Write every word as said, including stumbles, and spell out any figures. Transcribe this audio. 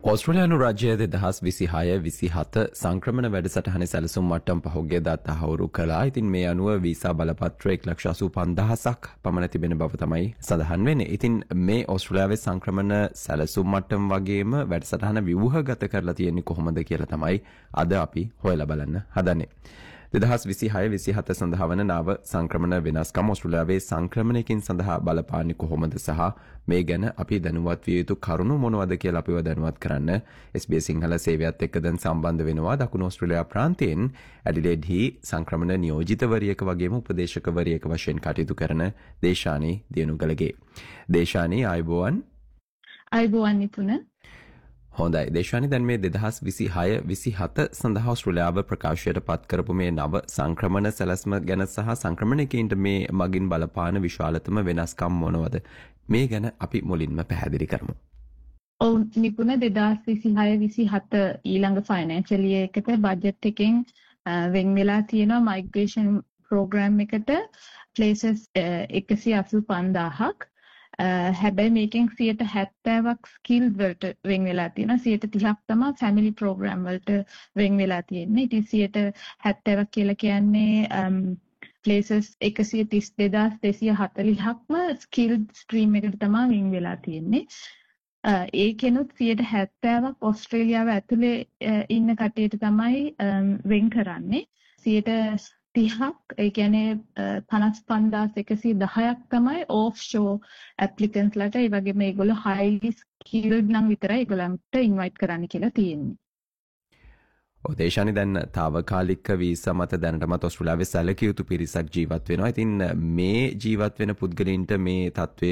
ඕස්ට්‍රේලියානු රාජ්‍යය දෙදහස් විසිහය විසිහත සංක්‍රමණ වැඩසටහනේ සැලසුම් මට්ටම් පහුගියදා තහවුරු කළා. ඉතින් මේ අනුව වීසා බලපත්‍ර එක් ලක්ෂ අසූ පන්දහසක් පමණ තිබෙන බව තමයි සඳහන් වෙන්නේ. ඉතින් මේ ඕස්ට්‍රේලියාවේ සංක්‍රමණ සැලසුම් මට්ටම් වගේම වැඩසටහන ව්‍යුහගත කරලා තියෙන්නේ කොහොමද කියලා තමයි අද අපි හොයලා බලන්න හදන්නේ. දෙදහස් විසිහය විසිහත සඳහා වන නව සංක්‍රමණ වෙනස්කම් ඕස්ට්‍රේලියාවේ සංක්‍රමණයකින් සඳහා බලපාන්නේ කොහොමද සහ මේ ගැන අපි දැනුවත් විය යුතු කරුණු මොනවද කියලා අපිව දැනුවත් කරන්න එස් බී එස් සිංහල සේවයත් එක්ක දැන් සම්බන්ධ වෙනවා දකුණු ඕස්ට්‍රේලියා ප්‍රාන්තයෙන් ඇඩිලේඩ්හි සංක්‍රමණ නියෝජිතවරියක වගේම උපදේශකවරියක වශයෙන් කටයුතු කරන දේශානී දියුණුගලගේ. දේශානී ආයුබෝවන්. ආයුබෝවන් නිපුණ. හොඳයි දේශානි දැන් මේ දෙදහස් විසිහය විසිහත සඳහා ඕස්ට්‍රේලියාව ප්‍රකාශයට පත් කරපු මේ නව සංක්‍රමණ සැලැස්ම ගැන සහ සංක්‍රමණයකින්ට මේ මගින් බලපාන විශාලතම වෙනස්කම් මොනවද මේ ගැන අපි මුලින්ම පැහැදිලි කරමු. ඔව් නිපුණ දෙදහස් විසිහය විසිහත ඊළඟ ෆයිනෑන්ෂියල් ඉයර් එකට බජට් එකෙන් වෙන් වෙලා තියෙනවා මයිග්‍රේෂන් ප්‍රෝග්‍රෑම් එකට ප්ලේසස් එකසිය අසූ පන්දාහක්. හැබැයි මේකෙන් සියයට හැත්තෑවක් ස්කිල් වලට වෙන් වෙලා තියෙනවා. සියයට තිහක් තමයි ෆැමිලි ප්‍රෝග්‍රෑම් වලට වෙන් වෙලා තියෙන්නේ. ඉතින් සියයට හැත්තෑවක් කියලා කියන්නේ ප්ලේසස් එකසිය තිස් දෙදාස් දෙසිය හතළිහක්ම ස්කිල් ස්ට්‍රීම් එකට තමයි වෙන් වෙලා තියෙන්නේ. ඒකෙනුත් සියයට හැත්තෑවක් ඕස්ට්‍රේලියාව ඇතුලේ ඉන්න කට්ටියට තමයි වෙන් කරන්නේ. සියයට තිහක් ඒ කියන්නේ පනස් පන්දාස් එකසිය දහයක් තමයි ඕෆ් ෂෝ ඇප්ලිකන්ට්ස්ලාට ඒ වගේම ඒගොල්ලෝ හයිලි ස්කිල්ඩ් නම් විතරයි ඒගොල්ලන්ට ඉන්වයිට් කරන්න කියලා තියෙන්නේ. ඔව් දේශානි දැන් తాවකාලික වීසා මත දැනටමත් ඕස්ට්‍රේලියාවේ සැලකිය යුතු පිරිසක් ජීවත් වෙනවා. ඉතින් මේ ජීවත් වෙන පුද්ගලයින්ට මේ තත්ත්වය